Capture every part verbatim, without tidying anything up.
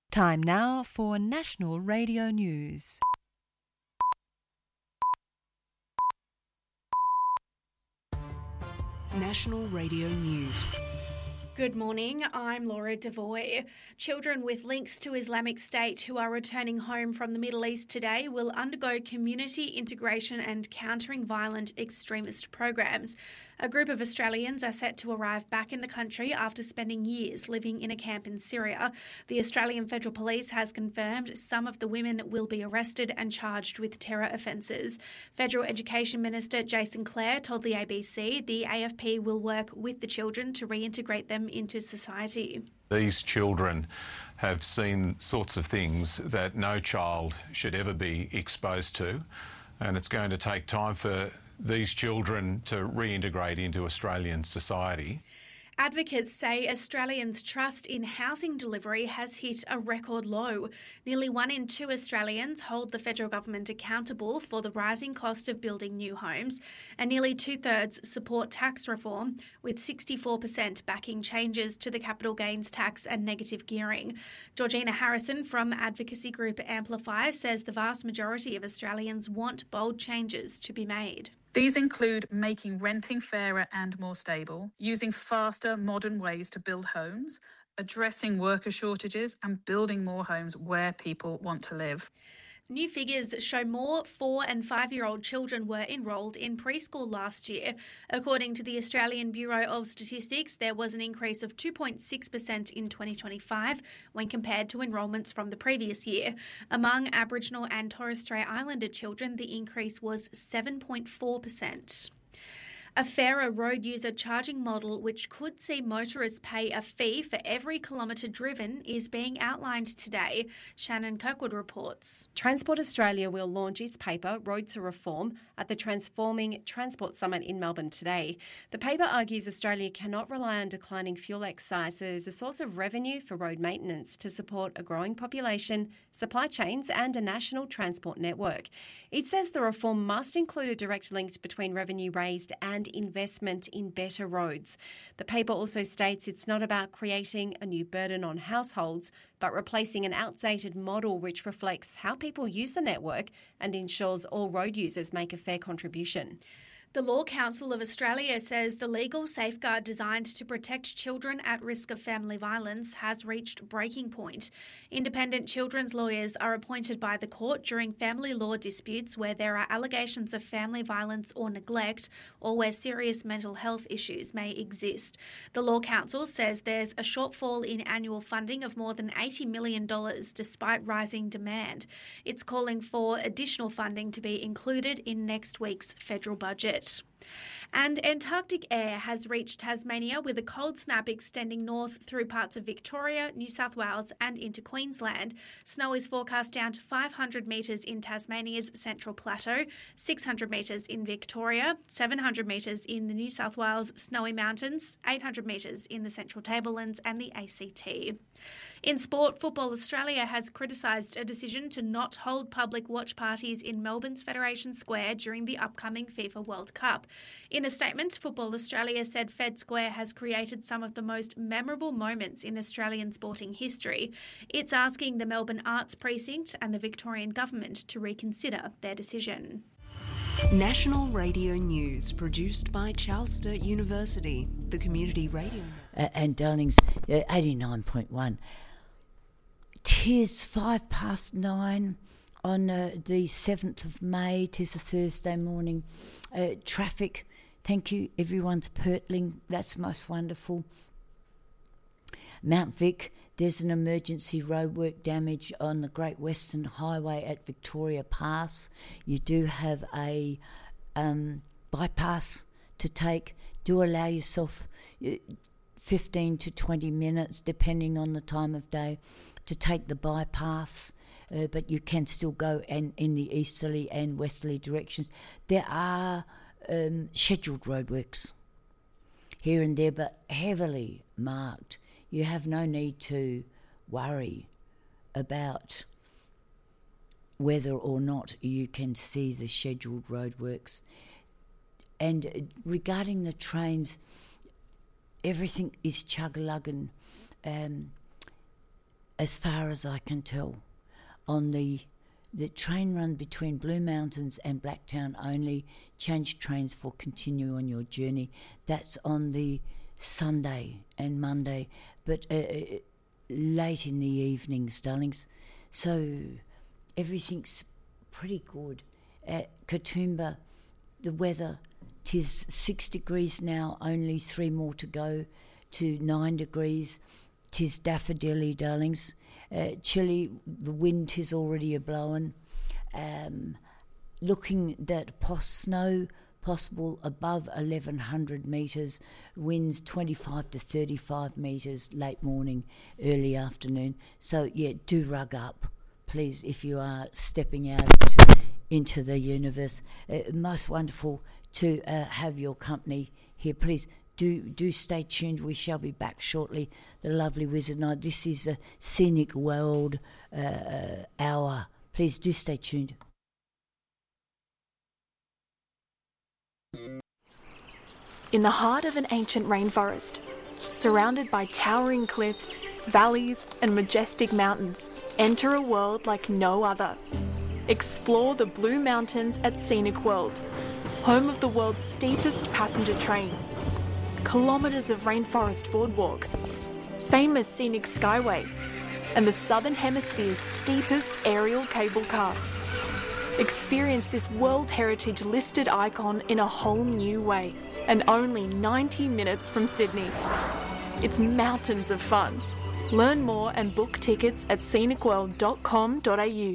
Time now for National Radio News. National Radio News. Good morning, I'm Laura Devoy. Children with links to Islamic State who are returning home from the Middle East today will undergo community integration and countering violent extremist programs. A group of Australians are set to arrive back in the country after spending years living in a camp in Syria. The Australian Federal Police has confirmed some of the women will be arrested and charged with terror offences. Federal Education Minister Jason Clare told the A B C the A F P will work with the children to reintegrate them into society. These children have seen sorts of things that no child should ever be exposed to, and it's going to take time for these children to reintegrate into Australian society. Advocates say Australians' trust in housing delivery has hit a record low. Nearly one in two Australians hold the federal government accountable for the rising cost of building new homes, and nearly two-thirds support tax reform, with sixty-four percent backing changes to the capital gains tax and negative gearing. Georgina Harrison from advocacy group Amplify says the vast majority of Australians want bold changes to be made. These include making renting fairer and more stable, using faster, modern ways to build homes, addressing worker shortages and building more homes where people want to live. New figures show more four and five-year-old children were enrolled in preschool last year. According to the Australian Bureau of Statistics, there was an increase of two point six percent in twenty twenty-five when compared to enrolments from the previous year. Among Aboriginal and Torres Strait Islander children, the increase was seven point four percent. A fairer road user charging model, which could see motorists pay a fee for every kilometre driven, is being outlined today. Shannon Kirkwood reports. Transport Australia will launch its paper, Road to Reform, at the Transforming Transport Summit in Melbourne today. The paper argues Australia cannot rely on declining fuel excise as a source of revenue for road maintenance to support a growing population, supply chains and a national transport network. It says the reform must include a direct link between revenue raised and investment in better roads. The paper also states it's not about creating a new burden on households, but replacing an outdated model which reflects how people use the network and ensures all road users make a fair contribution. The Law Council of Australia says the legal safeguard designed to protect children at risk of family violence has reached breaking point. Independent children's lawyers are appointed by the court during family law disputes where there are allegations of family violence or neglect, or where serious mental health issues may exist. The Law Council says there's a shortfall in annual funding of more than eighty million dollars despite rising demand. It's calling for additional funding to be included in next week's federal budget. And Antarctic air has reached Tasmania with a cold snap extending north through parts of Victoria, New South Wales and into Queensland. Snow is forecast down to five hundred metres in Tasmania's Central Plateau, six hundred metres in Victoria, seven hundred metres in the New South Wales Snowy Mountains, eight hundred metres in the Central Tablelands and the A C T. In sport, Football Australia has criticised a decision to not hold public watch parties in Melbourne's Federation Square during the upcoming FIFA World Cup. In a statement, Football Australia said Fed Square has created some of the most memorable moments in Australian sporting history. It's asking the Melbourne Arts Precinct and the Victorian Government to reconsider their decision. National Radio News, produced by Charles Sturt University, the community radio. Uh, and Darlings, uh, eighty-nine point one. Tis five past nine on uh, the seventh of May. Tis a Thursday morning. Uh, traffic, thank you. Everyone's purtling. That's most wonderful. Mount Vic, there's an emergency roadwork damage on the Great Western Highway at Victoria Pass. You do have a um, bypass to take. Do allow yourself uh, fifteen to twenty minutes, depending on the time of day, to take the bypass. Uh, but you can still go and in the easterly and westerly directions. There are um, scheduled roadworks here and there, but heavily marked. You have no need to worry about whether or not you can see the scheduled roadworks. And regarding the trains, everything is chug-lugging. Um, as far as I can tell, on the the train run between Blue Mountains and Blacktown only. Change trains for continue on your journey. That's on the Sunday and Monday, but uh, late in the evenings, darlings. So everything's pretty good. At Katoomba, the weather, 'tis six degrees now, only three more to go to nine degrees. 'Tis daffodilly, darlings. Uh, chilly, the wind is already a-blowing. Um, looking that pos- snow possible above eleven hundred metres, winds twenty-five to thirty-five metres late morning, early afternoon. So, yeah, do rug up, please, if you are stepping out into, into the universe. Uh, most wonderful to uh, have your company here. Please do do stay tuned. We shall be back shortly. The lovely Wizard and I. This is a Scenic World uh, hour. Please do stay tuned. In the heart of an ancient rainforest, surrounded by towering cliffs, valleys, and majestic mountains, enter a world like no other. Explore the Blue Mountains at Scenic World, home of the world's steepest passenger train, kilometres of rainforest boardwalks, famous scenic skyway, and the Southern Hemisphere's steepest aerial cable car. Experience this World Heritage listed icon in a whole new way, and only ninety minutes from Sydney. It's mountains of fun. Learn more and book tickets at scenic world dot com dot a u.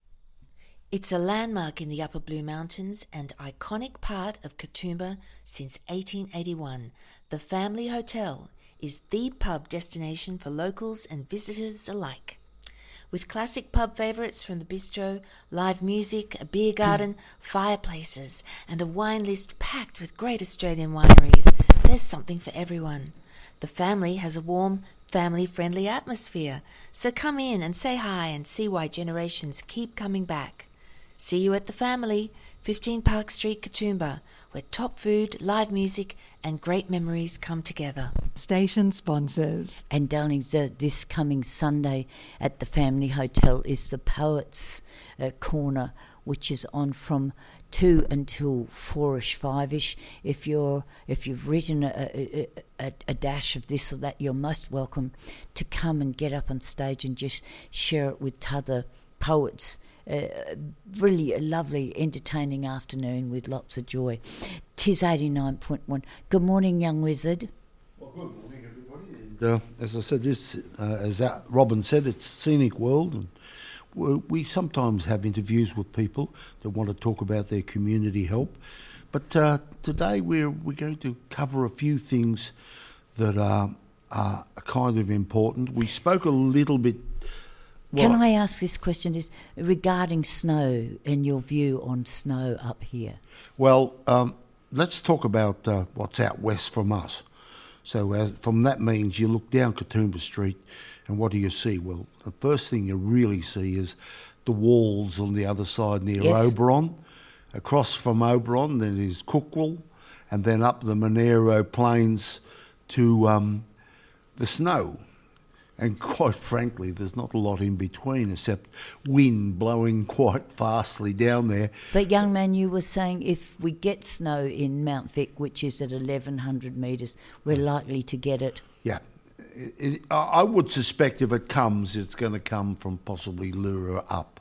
It's a landmark in the Upper Blue Mountains and iconic part of Katoomba since eighteen eighty-one. The Family Hotel is the pub destination for locals and visitors alike. With classic pub favourites from the bistro, live music, a beer garden, fireplaces, and a wine list packed with great Australian wineries, there's something for everyone. The Family has a warm, family-friendly atmosphere, so come in and say hi and see why generations keep coming back. See you at the Family, fifteen Park Street, Katoomba, where top food, live music, and great memories come together. Station sponsors. And darlings, uh, this coming Sunday at the Family Hotel is the Poets uh, Corner, which is on from two until four-ish, five-ish. If you're if you've written a, a, a, a dash of this or that, you're most welcome to come and get up on stage and just share it with t'other poets. Uh, really a lovely, entertaining afternoon with lots of joy. Tis eighty-nine point one. Good morning, young wizard. Well, good morning, everybody. And, uh, as I said, this, uh, as Robin said, it's Scenic World, and we, we sometimes have interviews with people that want to talk about their community help. But uh, today we're we're going to cover a few things that are, are kind of important. We spoke a little bit. Well, Can I ask this question is regarding snow and your view on snow up here? Well, um, let's talk about uh, what's out west from us. So as, from that means you look down Katoomba Street and what do you see? Well, the first thing you really see is the walls on the other side near yes. Oberon. Across from Oberon there is Cookwell, and then up the Monero Plains to um, the snow. And quite frankly, there's not a lot in between except wind blowing quite fastly down there. But young man, you were saying if we get snow in Mount Vic, which is at eleven hundred metres, we're likely to get it. Yeah. It, it, I would suspect if it comes, it's going to come from possibly Lura up.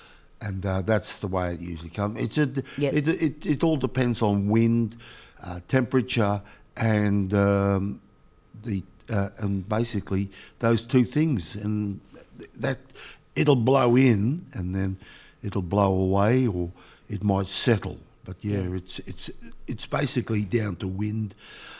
And uh, that's the way it usually comes. It's a, yep. it, it, it all depends on wind, uh, temperature, and um, the Uh, and basically those two things, and that it'll blow in and then it'll blow away, or it might settle. But yeah, yeah. it's it's it's basically down to wind.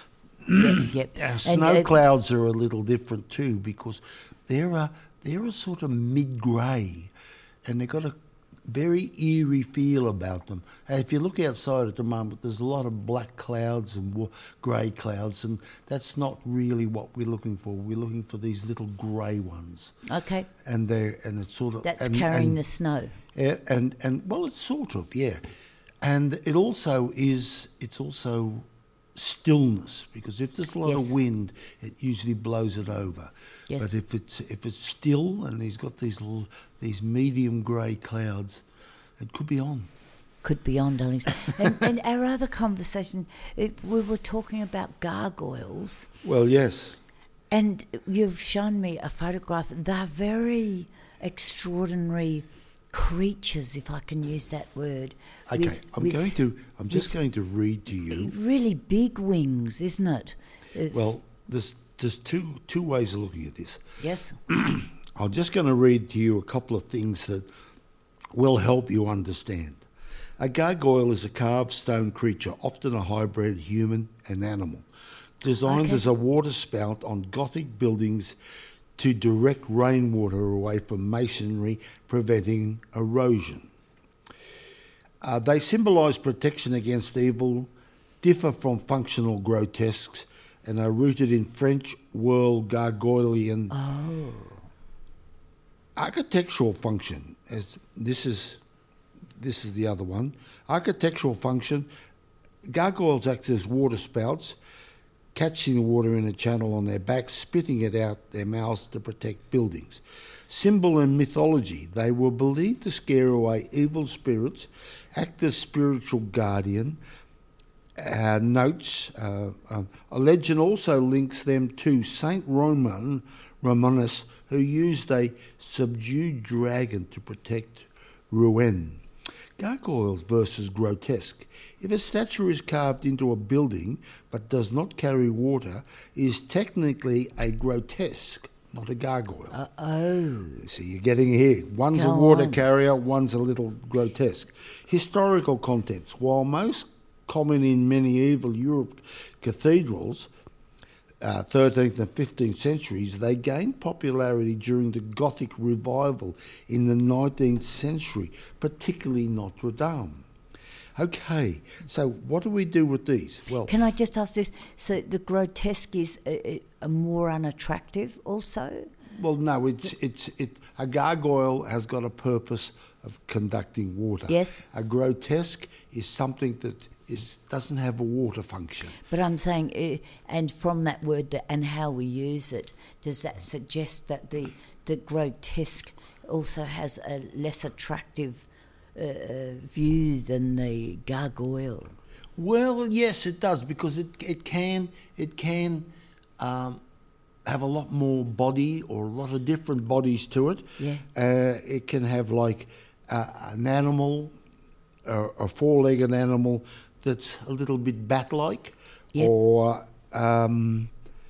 Yep, yep. Our snow and, uh, clouds are a little different too, because they're a they're a sort of mid grey, and they've got a very eerie feel about them. And if you look outside at the moment, there's a lot of black clouds and grey clouds, and that's not really what we're looking for. We're looking for these little grey ones. Okay. And they and it's sort of that's and, carrying and, the snow. Yeah, and and well, it's sort of yeah, and it also is. It's also stillness, because if there's a lot Yes. of wind, it usually blows it over. Yes. But if it's if it's still and he's got these little, these medium grey clouds, it could be on. Could be on, darlings. and, and our other conversation, it, we were talking about gargoyles. Well, yes. And you've shown me a photograph. They're very extraordinary creatures, if I can use that word. Okay, with, I'm with, going to. I'm just with going to read to you. Really big wings, isn't it? It's, Well, there's there's two two ways of looking at this. yes. I'm just going to read to you a couple of things that will help you understand. A gargoyle is a carved stone creature, often a hybrid human and animal, designed Okay. as a water spout on Gothic buildings to direct rainwater away from masonry, preventing erosion. Uh, they symbolise protection against evil, differ from functional grotesques, and are rooted in French world gargoylean Oh. architectural function. As this is, this is the other one. Architectural function. Gargoyles act as water spouts, catching the water in a channel on their backs, spitting it out their mouths to protect buildings. Symbol and mythology. They were believed to scare away evil spirits, act as spiritual guardian. Uh, notes, uh, um, a legend also links them to Saint Roman, Romanus, who used a subdued dragon to protect Rouen. Gargoyles versus grotesque. If a statue is carved into a building but does not carry water, it is technically a grotesque, not a gargoyle. Uh, oh. So you're getting here. One's Go a water on. carrier, one's a little grotesque. Historical contents. While most common in medieval Europe cathedrals, uh, thirteenth and fifteenth centuries, they gained popularity during the Gothic revival in the nineteenth century, particularly Notre Dame. Okay, so what do we do with these? Well, Can I just ask this? So the grotesque is a, a more unattractive also? well, no, it's it's it. A gargoyle has got a purpose of conducting water. Yes. A grotesque is something that is doesn't have a water function. But I'm saying, uh, and from that word that, and how we use it, does that suggest that the, the grotesque also has a less attractive uh, uh, view than the gargoyle? Well, yes, it does, because it it can it can um, have a lot more body, or a lot of different bodies to it. Yeah. Uh, it can have like uh, an animal, uh, a four-legged animal that's a little bit bat-like, Yeah. or um,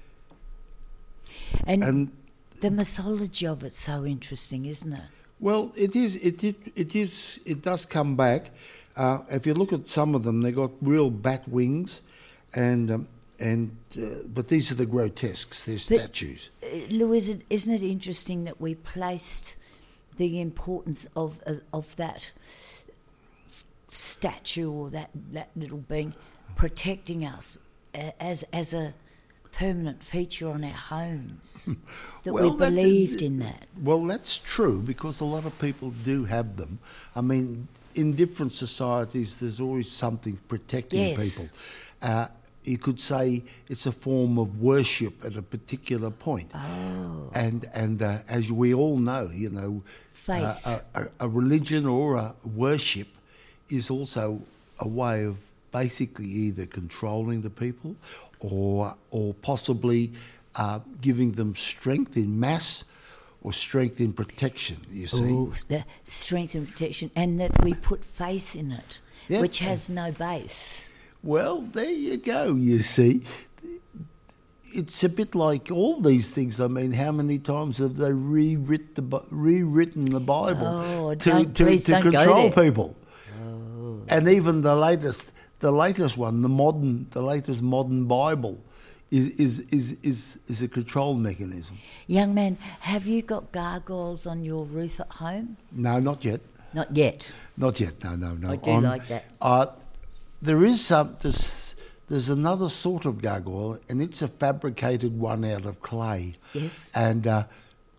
And, and the mythology of it's so interesting, isn't it? well, it is it it, it is it does come back. Uh, if you look at some of them, they got real bat wings, and um, and uh, but these are the grotesques. They're But- statues. Uh, Lou, is it, isn't it interesting that we placed the importance of uh, of that f- statue or that, that little being protecting us uh, as as a permanent feature on our homes? That Well, we that- believed in that. Well, that's true, because a lot of people do have them. I mean, in different societies, there's always something protecting Yes. people. Uh, you could say it's a form of worship at a particular point. Oh. And and uh, as we all know, you know, Faith. uh, a, a, a religion or a worship is also a way of basically either controlling the people, or or possibly uh, giving them strength in mass, or strength in protection. You see. Oh, the strength and protection, and that we put faith in it, Yeah. which has no base. Well, there you go, you see. It's a bit like all these things. I mean, how many times have they rewritten the, Bi- rewritten the Bible Oh, to, don't- to, please to don't go control there. people? Oh. And even the latest, the latest one, the modern, the latest modern Bible, is is is is, is a control mechanism. Young man, have you got gargoyles on your roof at home? No, not yet. Not yet. Not yet. No, no, no. I do I'm- like that. Uh, there is some. There's, there's another sort of gargoyle, and it's a fabricated one out of clay. Yes. And uh,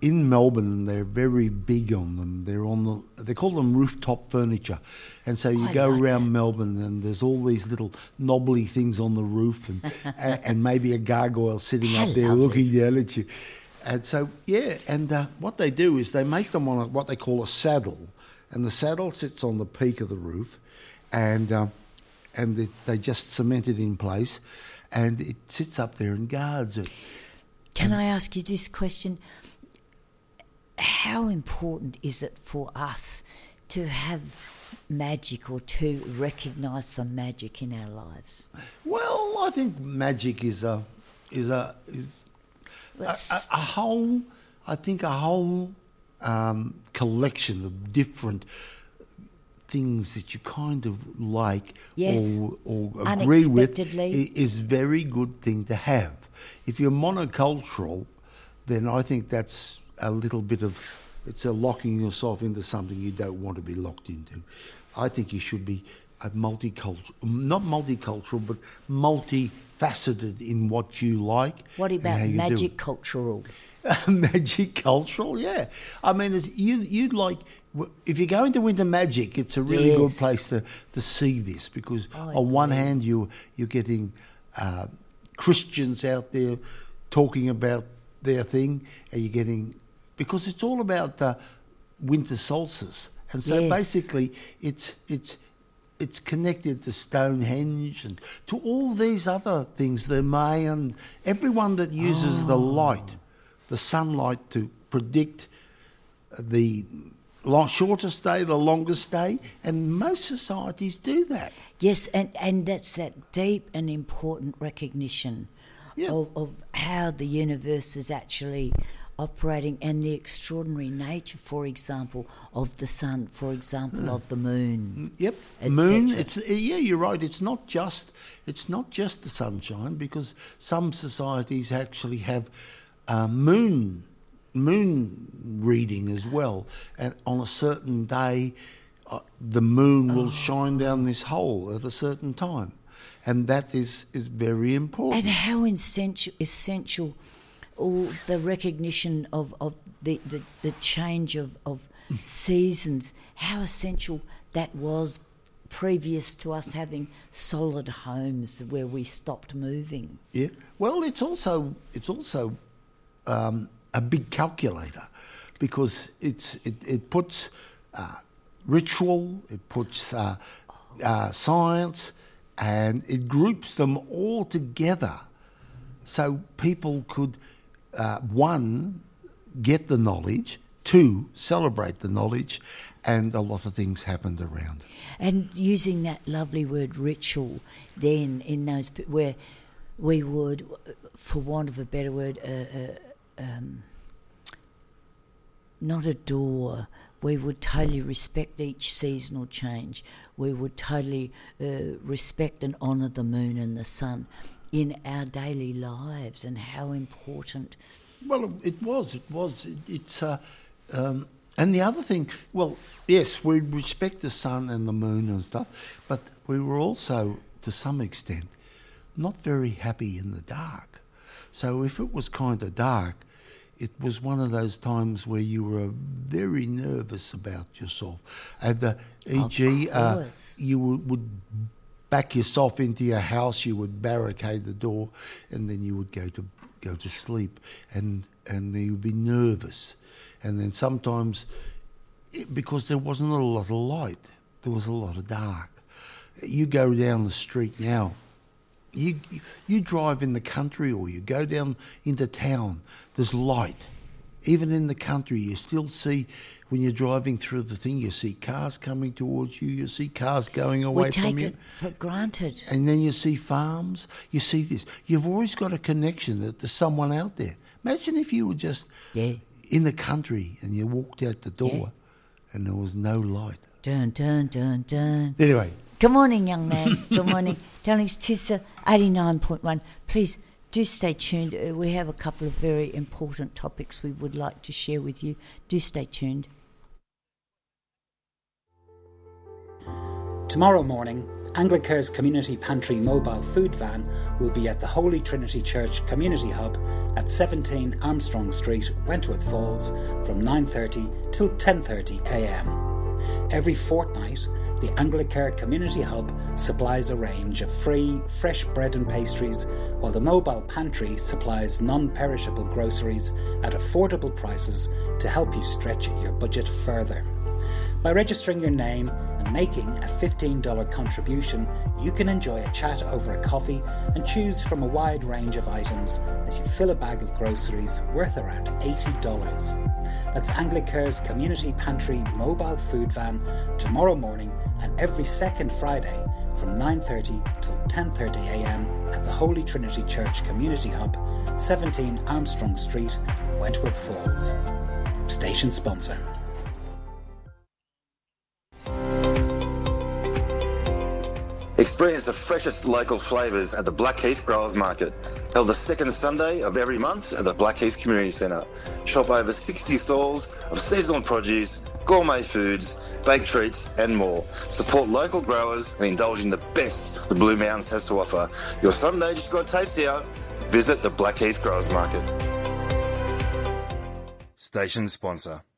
in Melbourne, they're very big on them. They're on the, they call them rooftop furniture. And so you I go like around that. Melbourne and there's all these little knobbly things on the roof and and, and maybe a gargoyle sitting How up there lovely. looking down at you. And so, yeah, and uh, what they do is they make them on a, what they call a saddle. And the saddle sits on the peak of the roof and, uh, and they, they just cement it in place and it sits up there and guards it. Can I ask you this question? How important is it for us to have magic or to recognise some magic in our lives? Well, I think magic is a is a is a, a, a whole. I think a whole um, collection of different things that you kind of like Yes. or, or agree with Unexpectedly. i- is very good thing to have. If you're monocultural, then I think that's a little bit of, it's a locking yourself into something you don't want to be locked into. I think you should be a multicultural, not multicultural, but multifaceted in what you like. What and about how you do magic it. cultural? Magic cultural, yeah. I mean, it's, you you'd like, if you're going to Winter Magic, it's a really good Yes. place to, to see this because I on one agree. hand you you're getting uh, Christians out there talking about their thing, and you're getting, because it's all about uh, winter solstice, and so Yes. basically it's it's it's connected to Stonehenge and to all these other things, the Mayan, everyone that uses the light, the sunlight to predict the long, shortest day, the longest day, and most societies do that. Yes, and, and that's that deep and important recognition Yeah. of, of how the universe is actually operating and the extraordinary nature, for example, of the sun, for example, of the moon. Yep, et moon. cetera. It's yeah, you're right. It's not just it's not just the sunshine, because some societies actually have uh, moon moon reading as well, and on a certain day, uh, the moon will shine down this hole at a certain time, and that is is very important. And how essential, essential all the recognition of, of the, the, the change of, of seasons, how essential that was previous to us having solid homes where we stopped moving. Yeah. Well, it's also it's also um, a big calculator, because it's it, it puts uh, ritual, it puts uh, uh, science, and it groups them all together, so people could uh, one get the knowledge, two celebrate the knowledge, and a lot of things happened around it. And using that lovely word ritual, then in those p- where we would, for want of a better word, uh, uh, um, not adore, we would totally respect each seasonal change. We would totally uh, respect and honour the moon and the sun in our daily lives, and how important. Well, it was. It was. It, it's. Uh, um, and the other thing, well, yes, we respect the sun and the moon and stuff, but we were also, to some extent, not very happy in the dark. So if it was kind of dark, it was one of those times where you were very nervous about yourself. And uh, for example, uh, you would, would back yourself into your house, you would barricade the door, and then you would go to go to sleep, and and you would be nervous. And then sometimes, it, because there wasn't a lot of light, there was a lot of dark. You go down the street now, you you drive in the country or you go down into town, there's light. Even in the country, you still see, when you're driving through the thing, you see cars coming towards you, you see cars going away We from take you. it for granted. And then you see farms, you see this. You've always got a connection that there's someone out there. Imagine if you were just Yeah. in the country and you walked out the door and there was no light. Dun, dun, dun, dun. Anyway. Good morning, young man. Good morning. Darlings, Tissa, eighty-nine point one. Please do stay tuned. Uh, we have a couple of very important topics we would like to share with you. Do stay tuned. Tomorrow morning, Anglicare's Community Pantry mobile food van will be at the Holy Trinity Church Community Hub at seventeen Armstrong Street, Wentworth Falls, from nine thirty till ten thirty a m. Every fortnight, the Anglicare Community Hub supplies a range of free, fresh bread and pastries, while the mobile pantry supplies non-perishable groceries at affordable prices to help you stretch your budget further. By registering your name and making a fifteen dollars contribution, you can enjoy a chat over a coffee and choose from a wide range of items as you fill a bag of groceries worth around eighty dollars. That's Anglicare's Community Pantry mobile food van tomorrow morning and every second Friday from nine thirty till ten thirty a m at the Holy Trinity Church Community Hub, seventeen Armstrong Street, Wentworth Falls. Station sponsor. Experience the freshest local flavours at the Blackheath Growers Market, held the second Sunday of every month at the Blackheath Community Centre. Shop over sixty stalls of seasonal produce, gourmet foods, baked treats and more. Support local growers and indulge in the best the Blue Mountains has to offer. Your Sunday just got tastier. Visit the Blackheath Growers Market. Station sponsor.